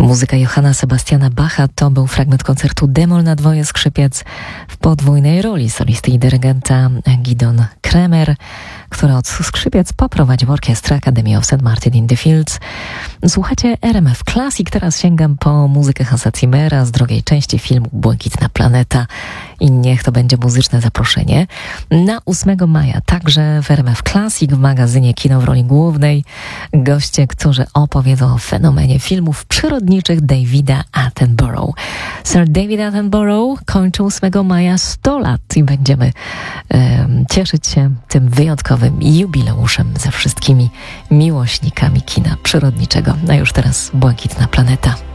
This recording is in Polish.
Muzyka Johanna Sebastiana Bacha to był fragment koncertu d-moll na dwoje skrzypiec w podwójnej roli solisty i dyrygenta Gidon Kremer, który od skrzypiec poprowadził orkiestrę Academy of St. Martin in the Fields. Słuchacie RMF Classic, teraz sięgam po muzykę Hansa Zimmera z drugiej części filmu Błękitna Planeta i niech to będzie muzyczne zaproszenie. Na 8 maja także w RMF Classic w magazynie Kino w roli głównej goście, którzy opowiedzą o fenomenie filmów przyrodniczych Davida Attenborough. Sir David Attenborough kończy 8 maja 100 lat i będziemy cieszyć się tym wyjątkowym jubileuszem ze wszystkimi miłośnikami kina przyrodniczego. A już teraz Błękitna Planeta.